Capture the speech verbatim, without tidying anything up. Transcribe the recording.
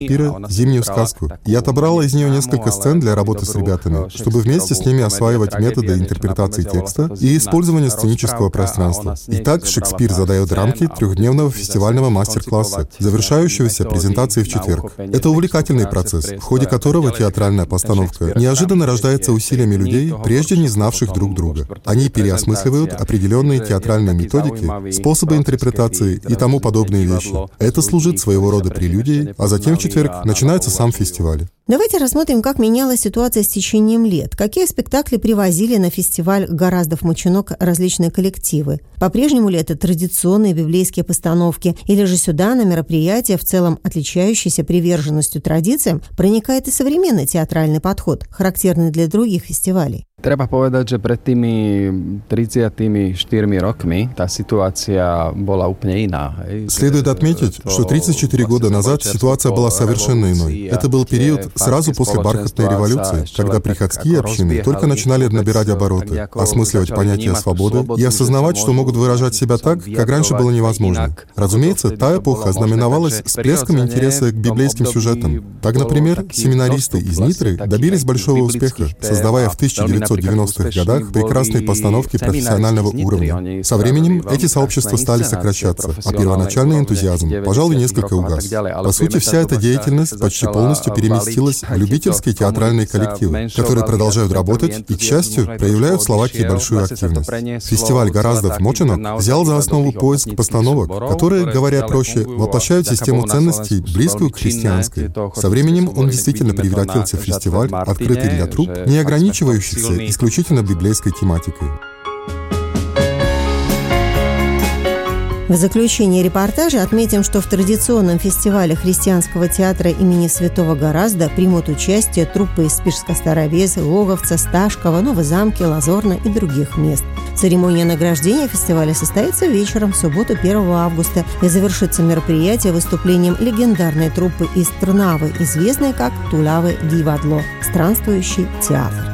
Пира «Зимнюю сказку» и отобрала из нее несколько сцен для работы с ребятами, чтобы вместе с ними осваивать методы интерпретации текста и использования сценического пространства. Итак, Шекспир задает рамки трехдневного фестивального мастер-класса, завершающегося презентацией в четверг. Это увлекательный процесс, в ходе которого театральная постановка неожиданно рождается усилиями людей, прежде не знавших друг друга. Они переосмысливают определенные театральные методики, способы интерпретации и тому подобные вещи. Это служит своего рода прелюдией, а затем в четверг начинается сам фестиваль. Давайте рассмотрим, как менялась ситуация с течением лет. Какие спектакли привозили на фестиваль «Гораздов Моченок» различные коллективы? По-прежнему ли это традиционные библейские постановки? Или же сюда, на мероприятия, в целом отличающиеся приверженностью традициям, проникает и современный театральный подход, характерный для других фестивалей? Treba povedať, že pred tými tridsiatimi štyrmi rokmi tá situácia bola úplne iná. Следует отметить, что тридцать четыре года назад ситуация была совершенно иной. Это был период сразу после бархатной революции, когда приходские общины только начинали набирать обороты, осмысливать понятие свободы и осознавать, что могут выражать себя так, как раньше было невозможно. Разумеется, та эпоха знаменовалась всплеском интереса к библейским сюжетам. Так, например, семинаристы из Нитры добились большого успеха, создавая в тысяча девятьсот девяностых годах прекрасные постановки профессионального уровня. Со временем эти сообщества стали сокращаться, а первоначальный энтузиазм, пожалуй, несколько угас. По сути, вся эта деятельность почти полностью переместилась в любительские театральные коллективы, которые продолжают работать и, к счастью, проявляют в Словакии большую активность. Фестиваль «Гораздов Моченок» взял за основу поиск постановок, которые, говоря проще, воплощают систему ценностей, близкую к христианской. Со временем он действительно превратился в фестиваль, открытый для труп, не ограничивающихся исключительно библейской тематикой. В заключение репортажа отметим, что в традиционном фестивале христианского театра имени Святого Горазда примут участие труппы из Спирска-Старовеза, Логовца, Сташкова, Новозамки, Лазорна и других мест. Церемония награждения фестиваля состоится вечером в субботу первого августа и завершится мероприятие выступлением легендарной труппы из Трнавы, известной как Тулавы Дивадло – странствующий театр.